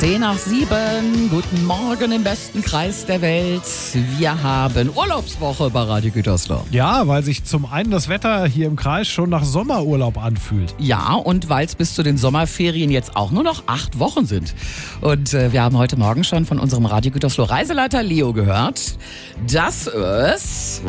10:07, guten Morgen im besten Kreis der Welt. Wir haben Urlaubswoche bei Radio Gütersloh. Ja, weil sich zum einen das Wetter hier im Kreis schon nach Sommerurlaub anfühlt. Ja, und weil es bis zu den Sommerferien jetzt auch nur noch 8 Wochen sind. Und wir haben heute Morgen schon von unserem Radio Gütersloh Reiseleiter Leo gehört, dass es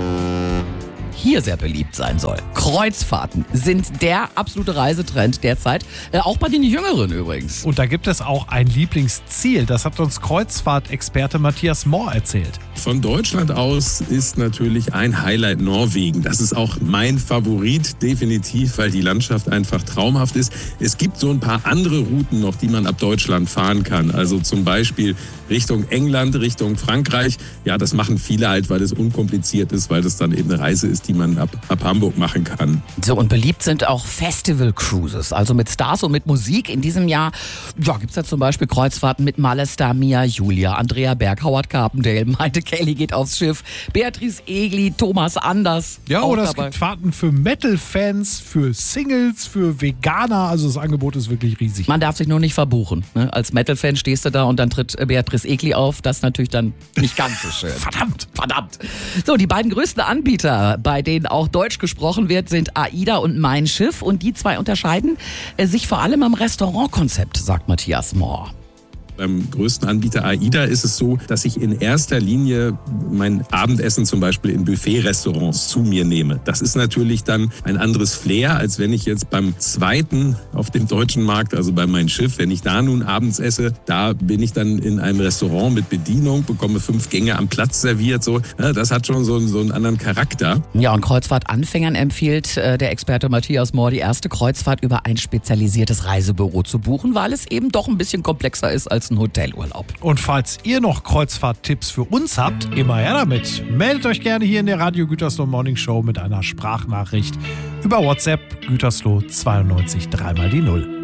hier sehr beliebt sein soll. Kreuzfahrten sind der absolute Reisetrend derzeit, auch bei den Jüngeren übrigens. Und da gibt es auch ein Lieblingsziel. Das hat uns Kreuzfahrtexperte Matthias Mohr erzählt. Von Deutschland aus ist natürlich ein Highlight Norwegen. Das ist auch mein Favorit, definitiv, weil die Landschaft einfach traumhaft ist. Es gibt so ein paar andere Routen noch, die man ab Deutschland fahren kann. Also zum Beispiel Richtung England, Richtung Frankreich. Ja, das machen viele halt, weil es unkompliziert ist, weil das dann eben eine Reise ist, die man ab Hamburg machen kann. So, und beliebt sind auch Festival-Cruises, also mit Stars und mit Musik. In diesem Jahr gibt es ja zum Beispiel Kreuzfahrten mit Malesta, Mia, Julia, Andrea Berg, Howard Carpendale, Maite Kelly geht aufs Schiff, Beatrice Egli, Thomas Anders. Ja, oder es gibt Fahrten für Metal-Fans, für Singles, für Veganer. Also das Angebot ist wirklich riesig. Man darf sich nur nicht verbuchen. Ne? Als Metal-Fan stehst du da und dann tritt Beatrice Egli auf. Das ist natürlich dann nicht ganz so schön. Verdammt. So, die beiden größten Anbieter, bei denen auch Deutsch gesprochen wird, sind AIDA und Mein Schiff. Und die zwei unterscheiden sich vor allem am Restaurantkonzept, sagt Matthias Mohr. Beim größten Anbieter AIDA ist es so, dass ich in erster Linie mein Abendessen zum Beispiel in Buffet-Restaurants zu mir nehme. Das ist natürlich dann ein anderes Flair, als wenn ich jetzt beim zweiten auf dem deutschen Markt, also bei Mein Schiff, wenn ich da nun abends esse, da bin ich dann in einem Restaurant mit Bedienung, bekomme 5 Gänge am Platz serviert. So, ja, das hat schon so einen anderen Charakter. Ja, und Kreuzfahrtanfängern empfiehlt der Experte Matthias Mohr, die erste Kreuzfahrt über ein spezialisiertes Reisebüro zu buchen, weil es eben doch ein bisschen komplexer ist als ein Hotelurlaub. Und falls ihr noch Kreuzfahrttipps für uns habt, immer her damit. Meldet euch gerne hier in der Radio Gütersloh Morning Show mit einer Sprachnachricht über WhatsApp Gütersloh 92 3 mal die 0.